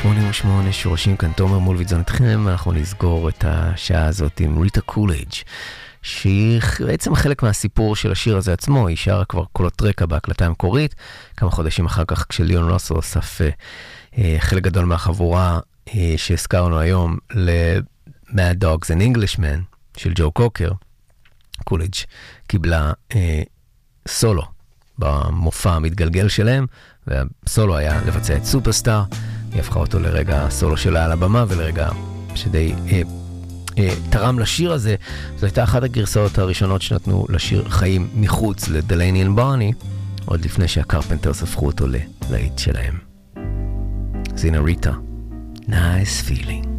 88 שורשים כאן, תומר מולביטזון אתכם. אנחנו נסגור את השעה הזאת עם ריטה קולג' שהיא בעצם חלק מהסיפור של השיר הזה עצמו. היא שרה כבר קולות רקע בהקלטה המקורית, כמה חודשים אחר כך כשליאון רוסו אוסף חלק גדול מהחבורה שהזכרנו היום ל-Mad Dogs and Englishmen של ג'ו קוקר. קולג' קיבלה סולו במופע המתגלגל שלהם, והסולו היה לבצע את סופרסטאר. היא הפכה אותו לרגע סולו שלה על הבמה, ולרגע שדי תרם לשיר הזה. זו הייתה אחת הגרסאות הראשונות שנתנו לשיר חיים מחוץ לדלייני אנד ברני, עוד לפני שהקרפנטרס הפכו אותו ללהיט שלהם. אז הנה ריטה, Nice Feeling.